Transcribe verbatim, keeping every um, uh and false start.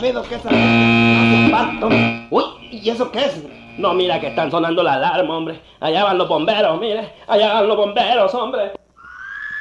sabido que esa gente hace falta, hombre. Uy, ¿y eso qué es? No, mira que están sonando la alarma, hombre. Allá van los bomberos, mire. Allá van los bomberos, hombre.